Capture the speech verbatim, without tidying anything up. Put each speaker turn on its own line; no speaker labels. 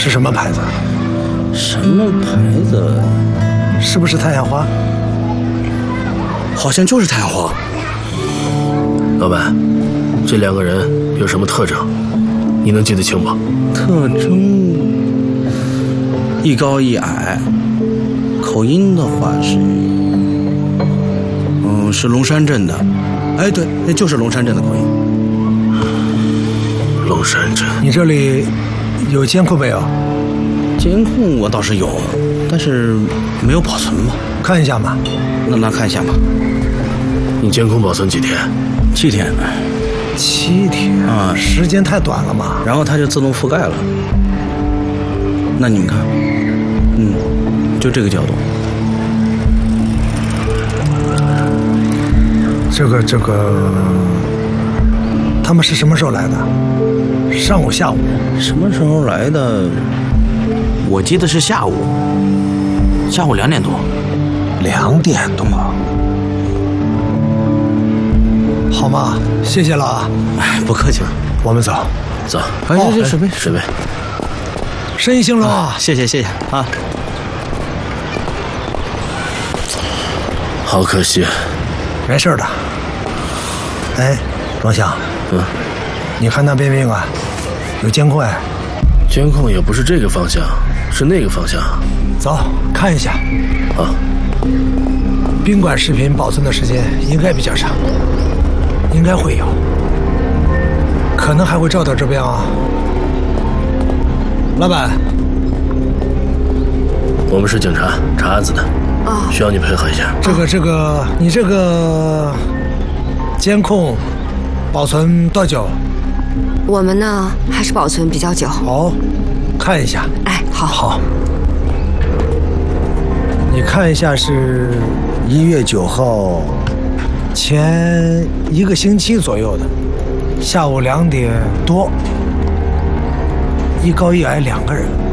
是什么牌子？
什么牌子？
是不是太阳花？
好像就是太阳花。
老板，这两个人有什么特征？你能记得清吗？
特征一高一矮，口音的话是，嗯，是龙山镇的。哎，对，那就是龙山镇的口音。
龙山镇。
你这里有监控没有？
监控我倒是有，但是没有保存吧？
看一下嘛。
那那看一下吧。
你监控保存几天？
七天。
七天
啊，
时间太短了嘛。
然后它就自动覆盖了。那你们看，嗯，就这个角度。
这个这个，他们是什么时候来的？上午、下午？
什么时候来的？我记得是下午，下午两点多。
两点多。好嘛，谢谢了啊！
哎，不客气了，
我们走，
走。
哎，这这水杯，
水杯。
生意兴隆啊！
谢谢谢谢啊！
好可惜。
没事的。哎，庄祥，
嗯，
你看那边宾馆有监控哎？
监控也不是这个方向，是那个方向。
走，看一下。
啊。
宾馆视频保存的时间应该比较长。应该会有，可能还会照到这边啊。老板，
我们是警察，查案子的，
啊，
需要你配合一下。
这个这个，你这个监控保存多久？
我们呢还是保存比较久。
好，看一下。
哎，好。
好。你看一下是一月九号。前一个星期左右的下午两点多，一高一矮两个人。